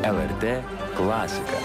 LRT klasika.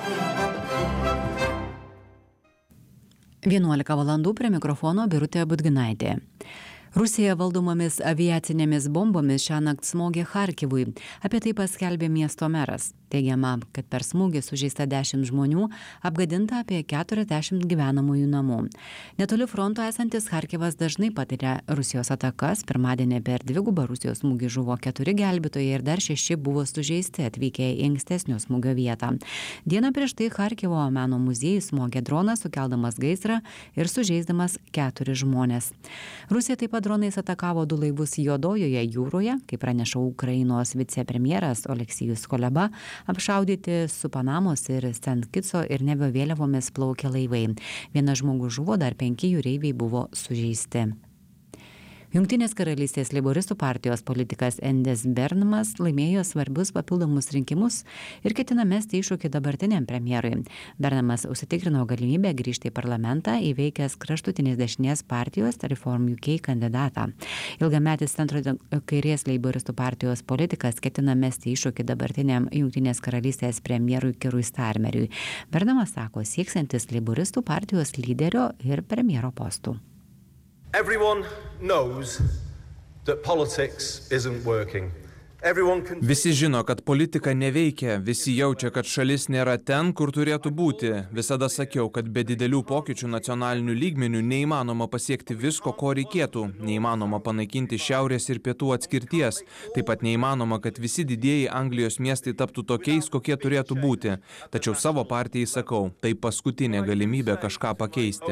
11 valandų prie mikrofono Birutė Budginaitė. Rusija valdomomis aviacinėmis bombomis šiąnakt smogė Charkivui. Apie tai paskelbė miesto meras. Teigiama, kad per smūgį sužeista 10 žmonių, apgadinta apie 40 gyvenamųjų namų. Netoli fronto esantis Charkivas dažnai patiria Rusijos atakas. Pirmadienį per dvigubą Rusijos smūgį žuvo 4 gelbėtojai ir dar 6 buvo sužeisti atvykę į ankstesnio smūgio vietą. Dieną prieš tai Charkivo meno muziejus smogė droną, sukeldamas gaisrą ir sužeisdamas 4 žmonės. Rusija taip pat dronais atakavo 2 laivus Juodojoje jūroje, kaip praneša Ukrainos vicepremjeras Oleksijus Kuleba. Apšaudyti su Panamos ir St. Kitso ir Nevio vėliavomis plaukė laivai. Vienas žmogus žuvo, dar 5 jūreiviai buvo sužeisti. Jungtinės karalystės leiboristų partijos politikas Endis Bernamas laimėjo svarbius papildomus rinkimus ir ketina mesti iššūkį dabartiniam premjerui. Bernamas užsitikrino galimybę grįžti į parlamentą įveikęs kraštutinės dešinės partijos Reform UK kandidatą. Ilgametis centro kairės leiboristų partijos politikas ketina mesti iššūkį dabartiniam Jungtinės karalystės premjerui Keirui Starmeriui. Bernamas sako sieksiantis leiboristų partijos lyderio ir premjero postų. Everyone knows that politics isn't working. Visi žino, kad politika neveikia, visi jaučia, kad šalis nėra ten, kur turėtų būti. Visada sakiau, kad be didelių pokyčių nacionalinių lygmenių neįmanoma pasiekti visko, ko reikėtų. Neįmanoma panaikinti šiaurės ir pietų atskirties. Taip pat neįmanoma, kad visi didieji Anglijos miestai taptų tokiais, kokie turėtų būti. Tačiau savo partijai sakau, tai paskutinė galimybė kažką pakeisti.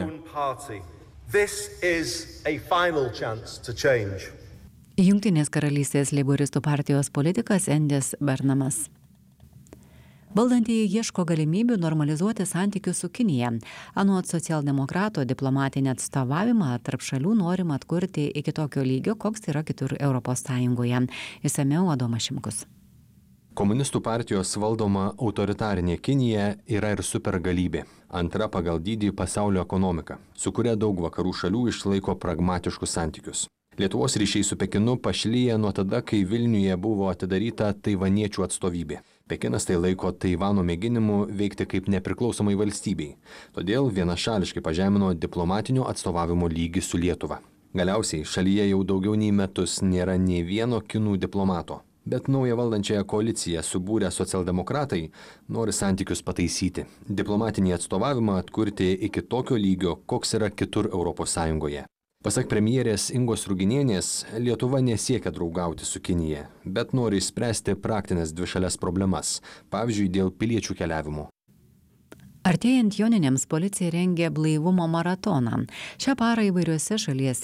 This is a final chance to change. Jungtinės karalystės leiboristų partijos politikas Endis Bernamas. Valdantieji ieško galimybių normalizuoti santykius su Kinija. Anot socialdemokrato diplomatinį atstovavimą tarp šalių norima atkurti iki tokio lygio, koks yra kitur Europos Sąjungoje. Išsamiau Adomas Šimkus. Komunistų partijos valdoma autoritarinė Kinija yra ir supergalybė. Antra pagal dydį pasaulio ekonomika, su kuria daug vakarų šalių išlaiko pragmatiškus santykius. Lietuvos ryšiai su Pekinu pašlyja nuo tada, kai Vilniuje buvo atidaryta taivaniečių atstovybė. Pekinas tai laiko Taivano mėginimu veikti kaip nepriklausomai valstybei. Todėl vienašališkai pažemino diplomatinio atstovavimo lygį su Lietuva. Galiausiai šalyje jau daugiau nei metus nėra nei vieno kinų diplomato. Bet naują valdančiąją koaliciją subūrę socialdemokratai nori santykius pataisyti, diplomatinį atstovavimą atkurti iki tokio lygio, koks yra kitur Europos Sąjungoje. Pasak premjerės Ingos Ruginienės, Lietuva nesiekia draugauti su Kinija, bet nori išspręsti praktinės dvišalės problemas, pavyzdžiui, dėl piliečių keliavimo. Artėjant joninėms policija rengė blaivumo maratoną. Šią parą įvairiuose šalies